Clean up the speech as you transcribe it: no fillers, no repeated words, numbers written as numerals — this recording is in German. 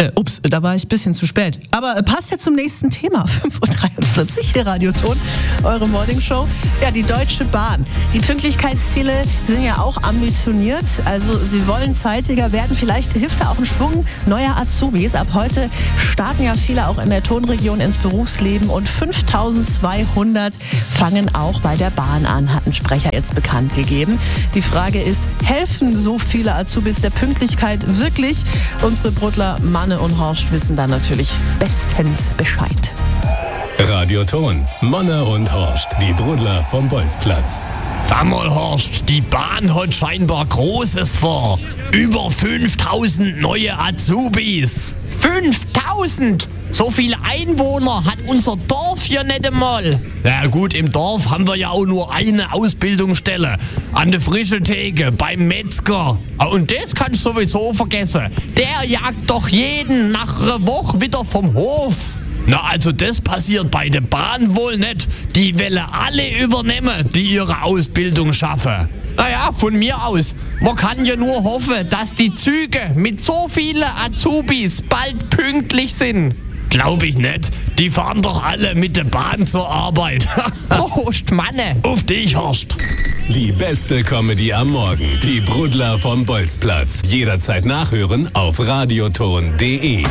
Ups, da war ich ein bisschen zu spät. Aber passt ja zum nächsten Thema. 5.43 Uhr hier Radioton, eure Morningshow. Ja, die Deutsche Bahn. Die Pünktlichkeitsziele sind ja auch ambitioniert. Also sie wollen zeitiger werden. Vielleicht hilft da auch ein Schwung neuer Azubis. Ab heute starten ja viele auch in der Tonregion ins Berufsleben. Und 5.200 fangen auch bei der Bahn an, hat ein Sprecher jetzt bekannt gegeben. Die Frage ist, helfen so viele Azubis der Pünktlichkeit wirklich? Unsere Brudler Manne und Horst wissen da natürlich bestens Bescheid. Radioton, Manne und Horst, die Brudler vom Bolzplatz. Sag mal, Horst, die Bahn hat scheinbar Großes vor. Über 5.000 neue Azubis. 5.000? So viele Einwohner hat unser Dorf hier nicht einmal. Ja gut, im Dorf haben wir ja auch nur eine Ausbildungsstelle. An der frischen Theke, beim Metzger. Und das kannst du sowieso vergessen. Der jagt doch jeden nach einer Woche wieder vom Hof. Na, also das passiert bei der Bahn wohl nicht. Die wollen alle übernehmen, die ihre Ausbildung schaffen. Naja, von mir aus. Man kann ja nur hoffen, dass die Züge mit so vielen Azubis bald pünktlich sind. Glaube ich nicht. Die fahren doch alle mit der Bahn zur Arbeit. Prost, Manne. Auf dich, Horst. Die beste Comedy am Morgen. Die Brudler vom Bolzplatz. Jederzeit nachhören auf radioton.de.